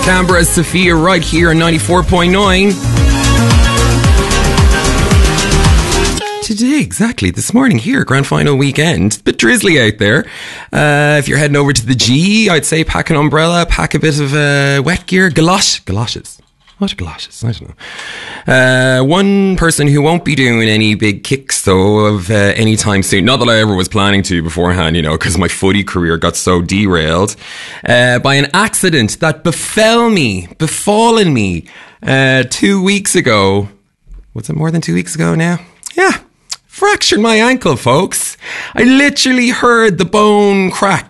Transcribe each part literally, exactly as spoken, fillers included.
Canberra's Sophia right here on ninety-four point nine. Today, exactly, this morning here, grand final weekend. It's a bit drizzly out there. Uh, if you're heading over to the G, I'd say pack an umbrella, pack a bit of uh, wet gear, galosh, galoshes. What are galoshes? I don't know. Uh, one person who won't be doing any big kicks, though, of uh, any time soon. Not that I ever was planning to beforehand, you know, because my footy career got so derailed uh, by an accident that befell me, befallen me uh, two weeks ago. Was it more than two weeks ago now? Yeah. Fractured my ankle, folks. I literally heard the bone crack.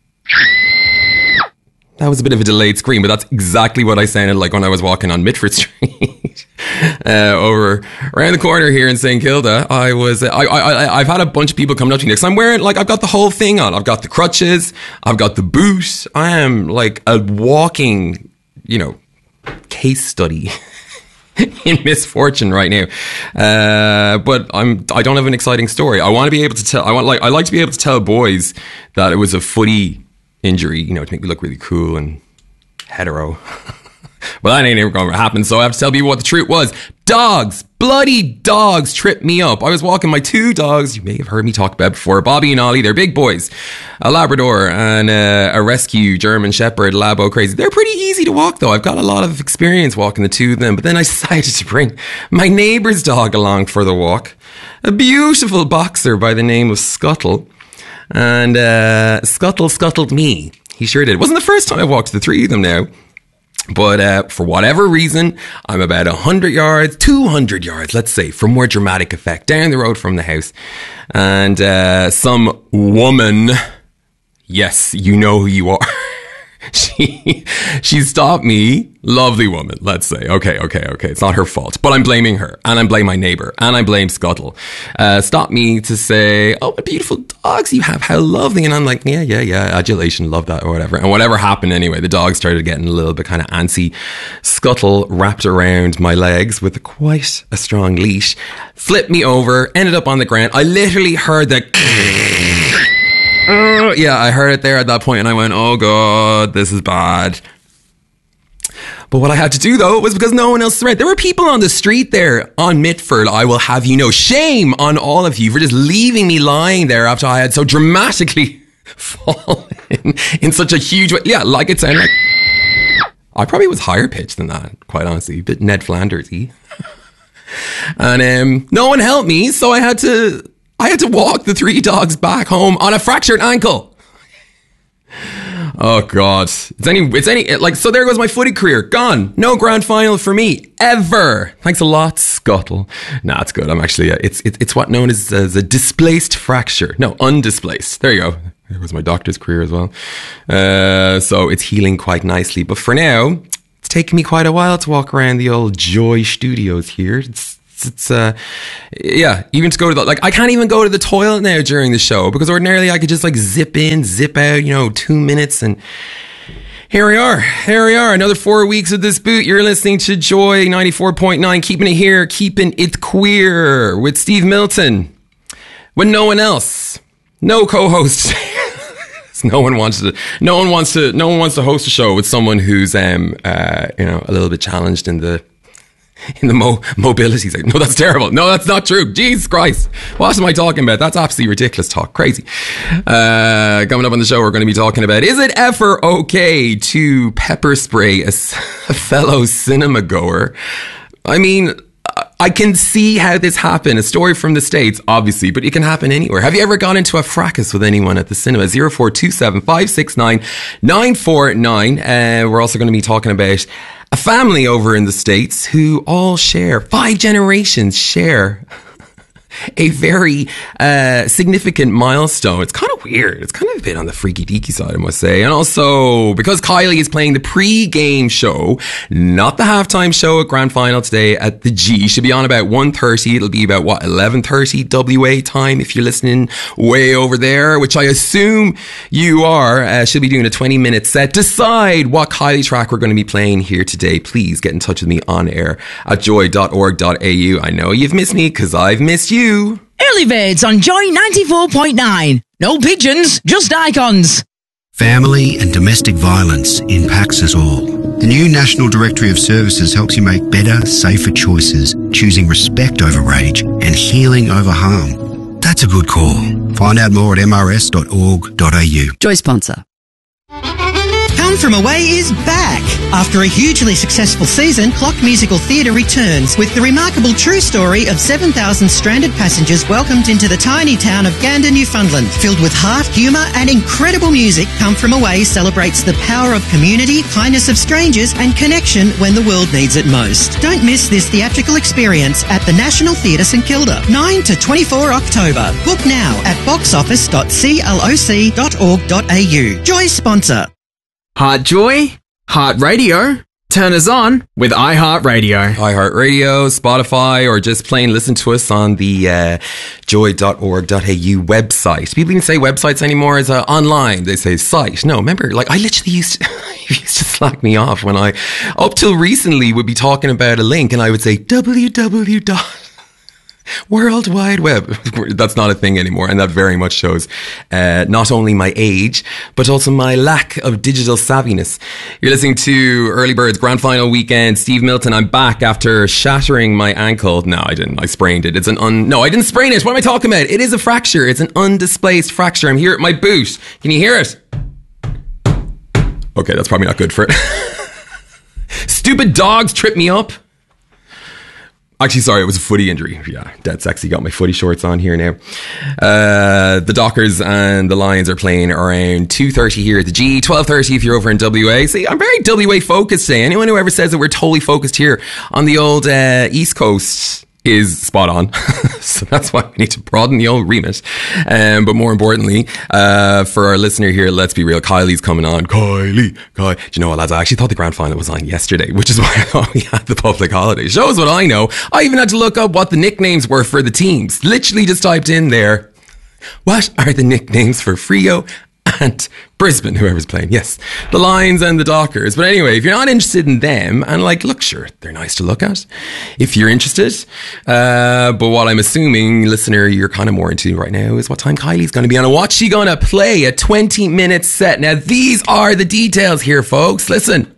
That was a bit of a delayed scream, but that's exactly what I sounded like when I was walking on Mitford Street uh, over around the corner here in Saint Kilda. I was, uh, I, I, I've had a bunch of people coming up to me next. I'm wearing, like, I've got the whole thing on. I've got the crutches. I've got the boot. I am like a walking, you know, case study in misfortune right now. Uh, but I'm, I don't have an exciting story. I want to be able to tell, I want, like, I like to be able to tell boys that it was a footy injury, you know, to make me look really cool and hetero. But that ain't ever going to happen, so I have to tell people what the truth was. Dogs, bloody dogs tripped me up. I was walking my two dogs, you may have heard me talk about before, Bobby and Ollie. They're big boys, a Labrador and uh, a rescue German Shepherd, Labo Crazy. They're pretty easy to walk, though. I've got a lot of experience walking the two of them, but then I decided to bring my neighbour's dog along for the walk, a beautiful boxer by the name of Scuttle. And uh, Scuttle scuttled me. He sure did. It wasn't the first time I walked the three of them now. But uh, for whatever reason, I'm about one hundred yards, two hundred yards, let's say, for more dramatic effect, down the road from the house. And uh, some woman, yes, you know who you are. She she stopped me, lovely woman, let's say. Okay, okay, okay. It's not her fault, but I'm blaming her, and I blame my neighbour, and I blame Scuttle. Uh, stopped me to say, oh, what beautiful dogs you have, how lovely. And I'm like, yeah, yeah, yeah, adulation, love that, or whatever. And whatever happened anyway, the dog started getting a little bit kind of antsy. Scuttle wrapped around my legs with quite a strong leash, flipped me over, ended up on the ground. I literally heard the... Uh, yeah, I heard it there at that point and I went, oh God, this is bad. But what I had to do, though, was because no one else was around. There were people on the street there on Mitford. I will have you know, shame on all of you for just leaving me lying there after I had so dramatically fallen in such a huge way. Yeah, like it sounded like... I probably was higher pitched than that, quite honestly. A bit Ned Flanders-y. And um, no one helped me, so I had to... I had to walk the three dogs back home on a fractured ankle. Oh God. It's any, it's any, like, so there goes my footy career. Gone. No grand final for me. Ever. Thanks a lot, Scuttle. Nah, it's good. I'm actually, uh, it's, it, it's what known as, as a displaced fracture. No, undisplaced. There you go. There was my doctor's career as well. Uh, so it's healing quite nicely. But for now, it's taken me quite a while to walk around the old Joy Studios here. It's, It's, uh, yeah, even to go to the, like, I can't even go to the toilet now during the show because ordinarily I could just like zip in, zip out, you know, two minutes and here we are. Here we are. Another four weeks of this boot. You're listening to Joy ninety-four point nine, keeping it here, keeping it queer with Steve Milton. When no one else, no co-host. No one wants to, no one wants to, no one wants to host a show with someone who's, um, uh, you know, a little bit challenged in the, in the mo- mobility side. No, that's terrible. No, that's not true. Jesus Christ. What am I talking about? That's absolutely ridiculous talk. Crazy. Uh, coming up on the show, we're going to be talking about, is it ever okay to pepper spray a, a fellow cinema goer? I mean, I can see how this happened. A story from the States, obviously, but it can happen anywhere. Have you ever gone into a fracas with anyone at the cinema? zero four two seven, five six nine, nine four nine. Uh, we're also going to be talking about a family over in the States who all share, five generations share a very uh, significant milestone. It's kind of weird. It's kind of a bit on the freaky deaky side, I must say. And also, because Kylie is playing the pre-game show, not the halftime show at Grand Final today at the G. She'll be on about one thirty. It'll be about, what, eleven thirty W A time if you're listening way over there, which I assume you are. Uh, she'll be doing a twenty minute set. Decide what Kylie track we're going to be playing here today. Please get in touch with me on air at joy dot org dot a u. I know you've missed me because I've missed you. Early birds on Joy ninety-four point nine. No pigeons, just icons. Family and domestic violence impacts us all. The new National Directory of Services helps you make better, safer choices, choosing respect over rage and healing over harm. That's a good call. Find out more at m r s dot org dot a u. Joy sponsor. Come From Away is back. After a hugely successful season, Clock Musical Theatre returns with the remarkable true story of seven thousand stranded passengers welcomed into the tiny town of Gander, Newfoundland. Filled with heart, humour and incredible music, Come From Away celebrates the power of community, kindness of strangers and connection when the world needs it most. Don't miss this theatrical experience at the National Theatre St Kilda, nine to twenty-four October. Book now at box office dot cloc dot org dot a u. Joy sponsor. Heart Joy, Heart Radio, turn us on with iHeartRadio. iHeartRadio, Spotify, or just plain listen to us on the uh, joy dot org dot a u website. People even say websites anymore as uh, online. They say site. No, remember, like I literally used to, used to slack me off when I, up till recently, would be talking about a link and I would say w w w. World Wide Web. That's not a thing anymore, and that very much shows uh, not only my age but also my lack of digital savviness. You're listening to Early Birds Grand Final Weekend. Steve Milton. I'm back after shattering my ankle. No, I didn't. I sprained it. It's an un. No, I didn't sprain it. What am I talking about? It is a fracture. It's an undisplaced fracture. I'm here at my boot. Can you hear it? Okay, that's probably not good for it. Stupid dogs trip me up. Actually, sorry, it was a footy injury. Yeah, dead sexy. Got my footy shorts on here now. Uh, the Dockers and the Lions are playing around two thirty here at the G, twelve thirty if you're over in W A. See, I'm very W A focused today. Anyone who ever says that we're totally focused here on the old uh, East Coast is spot on. So that's why we need to broaden the old remit. Um, but more importantly, uh, for our listener here, let's be real, Kylie's coming on. Kylie, Kylie. Do you know what, lads? I actually thought the grand final was on yesterday, which is why I thought we had the public holiday. Shows what I know. I even had to look up what the nicknames were for the teams. Literally just typed in there, what are the nicknames for Freo and Brisbane, whoever's playing? Yes, the Lions and the Dockers. But anyway, if you're not interested in them, and like, look, sure, they're nice to look at if you're interested. Uh, but what I'm assuming, listener, you're kind of more into right now is what time Kylie's going to be on and what's she going to play. A twenty minute set. Now, these are the details here, folks. Listen.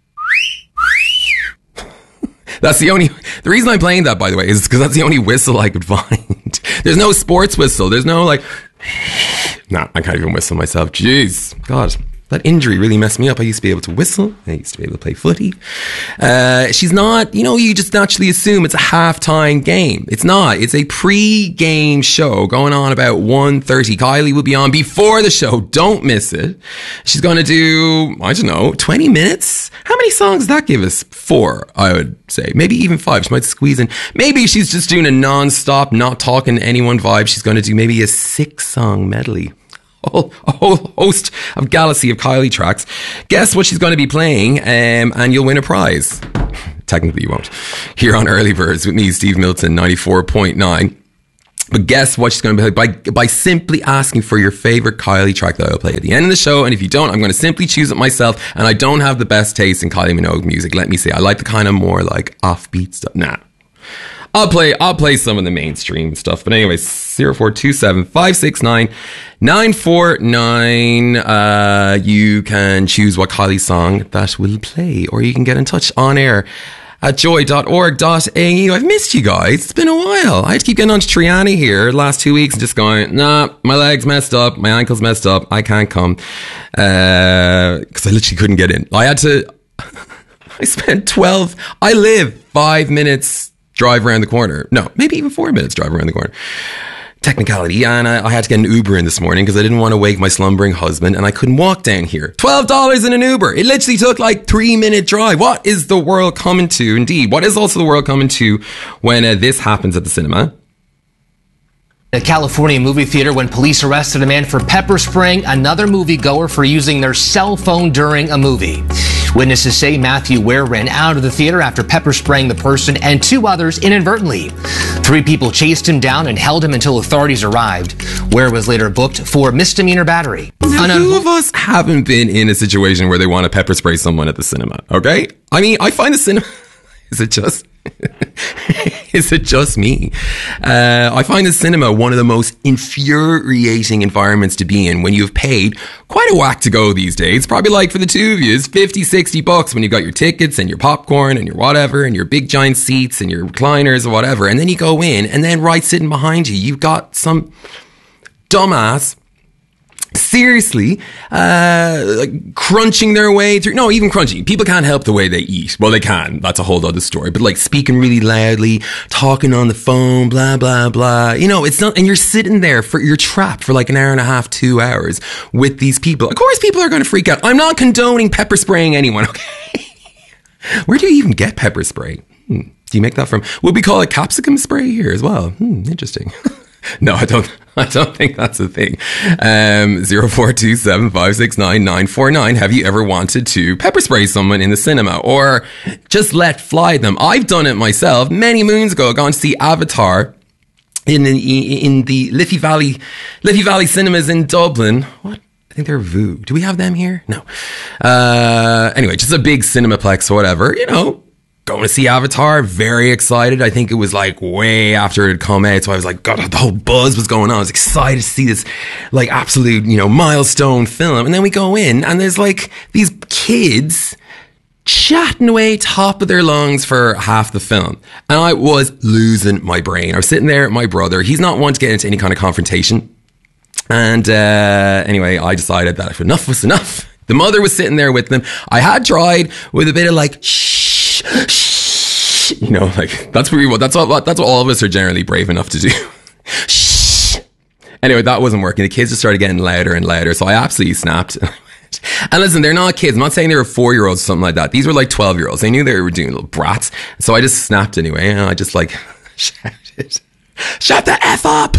That's the only, the reason I'm playing that, by the way, is because that's the only whistle I could find. There's no sports whistle. There's no like, nah, I can't even whistle myself. Jeez, God, that injury really messed me up. I used to be able to whistle. I used to be able to play footy. Uh, she's not, you know, you just naturally assume it's a halftime game. It's not. It's a pre-game show going on about one thirty. Kylie will be on before the show. Don't miss it. She's going to do, I don't know, twenty minutes? How many songs does that give us? Four, I would say. Maybe even five. She might squeeze in. Maybe she's just doing a non-stop, not talking to anyone vibe. She's going to do maybe a six-song medley. A whole host of galaxy of Kylie tracks. Guess what she's going to be playing, um, and you'll win a prize. Technically you won't. Here on Early Birds with me, Steve Milton, ninety-four point nine. But guess what she's going to be by by simply asking for your favourite Kylie track that I'll play at the end of the show. And if you don't, I'm going to simply choose it myself. And I don't have the best taste in Kylie Minogue music. Let me say, I like the kind of more like offbeat stuff. Nah. I'll play I'll play some of the mainstream stuff. But anyway, zero four two seven, five six nine, nine four nine. Uh, you can choose what Kylie song that will play, or you can get in touch on air at joy dot org dot a u. I've missed you guys. It's been a while. I had to keep getting on to Triani here the last two weeks and just going, nah, my leg's messed up, my ankle's messed up, I can't come. Uh, because I literally couldn't get in. I had to, I spent twelve, I live five minutes drive around the corner. No, maybe even four minutes drive around the corner. Technicality. And I, I had to get an Uber in this morning because I didn't want to wake my slumbering husband and I couldn't walk down here. twelve dollars in an Uber. It literally took like three minute drive. What is the world coming to? Indeed. What is also the world coming to when uh, this happens at the cinema? A California movie theater when police arrested a man for pepper spraying another moviegoer for using their cell phone during a movie. Witnesses say Matthew Ware ran out of the theater after pepper spraying the person and two others inadvertently. Three people chased him down and held him until authorities arrived. Ware was later booked for misdemeanor battery. Now, who of us haven't been in a situation where they want to pepper spray someone at the cinema, okay? I mean, I find the cinema... Is it just... Is it just me? Uh, I find the cinema one of the most infuriating environments to be in when you've paid quite a whack to go these days. Probably like for the two of you, it's fifty, sixty bucks when you got your tickets and your popcorn and your whatever and your big giant seats and your recliners or whatever. And then you go in and then right sitting behind you, you've got some dumbass seriously, uh, like crunching their way through. No, even crunching. People can't help the way they eat. Well, they can. That's a whole other story. But like speaking really loudly, talking on the phone, blah, blah, blah. You know, it's not, and you're sitting there for, you're trapped for like an hour and a half, two hours with these people. Of course, people are going to freak out. I'm not condoning pepper spraying anyone, okay? Where do you even get pepper spray? Hmm. Do you make that from, would we call it capsicum spray here as well? Hmm, interesting. No, I don't. I don't think that's a thing. Um, zero four two seven five six nine nine four nine. Have you ever wanted to pepper spray someone in the cinema or just let fly them? I've done it myself many moons ago. I've gone to see Avatar in the, in the Liffey Valley, Liffey Valley cinemas in Dublin. What? I think they're Voo. Do we have them here? No. Uh, anyway, just a big cinemaplex or whatever, you know. Going to see Avatar, very excited. I think it was like way after it had come out. So I was like, God, the whole buzz was going on. I was excited to see this like absolute, you know, milestone film. And then we go in and there's like these kids chatting away top of their lungs for half the film. And I was losing my brain. I was sitting there with my brother. He's not one to get into any kind of confrontation. And uh, anyway, I decided that if enough was enough. The mother was sitting there with them. I had tried with a bit of like, shh. Shh, you know, like that's what we that's all that's what all of us are generally brave enough to do. Shh. Anyway, that wasn't working. The kids just started getting louder and louder, so I absolutely snapped. And listen, they're not kids. I'm not saying they were four year olds or something like that. These were like twelve year olds. They knew they were doing little brats, so I just snapped anyway. And I just like shouted, "Shut the F up!"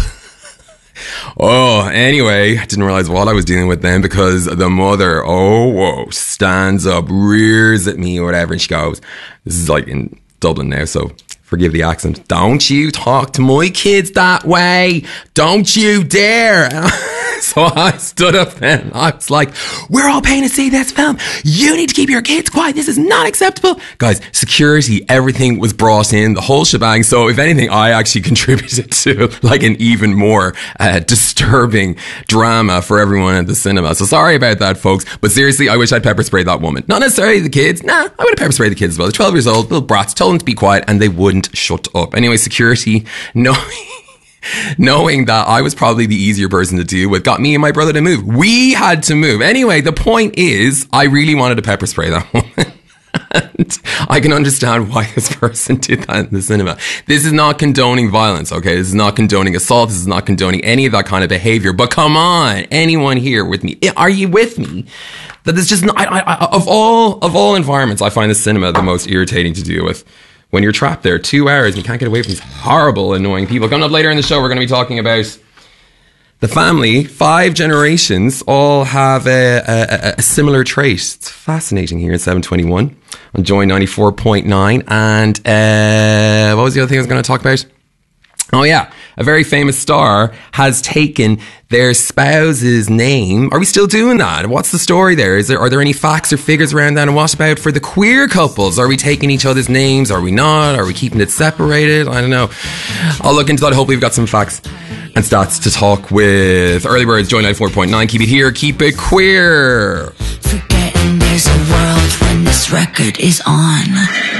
Oh, anyway, I didn't realize what I was dealing with then because the mother, oh, whoa, stands up, rears at me or whatever. And she goes, this is like in Dublin now, so forgive the accent. Don't you talk to my kids that way. Don't you dare. So I stood up then. I was like, we're all paying to see this film. You need to keep your kids quiet. This is not acceptable. Guys, security, everything was brought in, the whole shebang. So if anything, I actually contributed to like an even more uh, disturbing drama for everyone at the cinema. So sorry about that, folks. But seriously, I wish I'd pepper sprayed that woman. Not necessarily the kids. Nah, I would have pepper sprayed the kids as well. They're twelve years old, little brats, told them to be quiet and they wouldn't shut up. Anyway, security, no. Knowing that I was probably the easier person to deal with got me and my brother to move. We had to move. Anyway, the point is, I really wanted to pepper spray that woman. And I can understand why this person did that in the cinema. This is not condoning violence, okay? This is not condoning assault. This is not condoning any of that kind of behavior. But come on, anyone here with me? Are you with me? That is just not, I, I, of all, of all environments, I find the cinema the most irritating to deal with. When you're trapped there two hours and you can't get away from these horrible, annoying people. Coming up later in the show, we're going to be talking about the family. Five generations all have a, a, a similar trait. It's fascinating here in seven twenty-one on Joy ninety-four point nine. And uh, what was the other thing I was going to talk about? Oh yeah, a very famous star has taken their spouse's name. Are we still doing that? What's the story there? Is there are there any facts or figures around that? And what about for the queer couples? Are we taking each other's names? Are we not? Are we keeping it separated? I don't know. I'll look into that. Hopefully we've got some facts and stats to talk with Early Birds, Joy ninety-four point nine. Keep it here, keep it queer. Forgetting there's a world when this record is on.